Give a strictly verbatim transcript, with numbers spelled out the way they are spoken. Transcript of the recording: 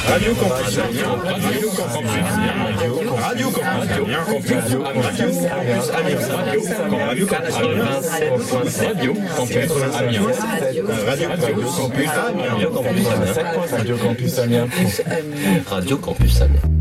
Radio Campus Amiens, Radio Campus Amiens, Radio Campus Amiens, Radio Campus Amiens, Radio Campus Amiens, Radio Campus Amiens, Radio Campus Amiens, Radio Campus Amiens, Radio Campus Amiens, Radio Campus Amiens.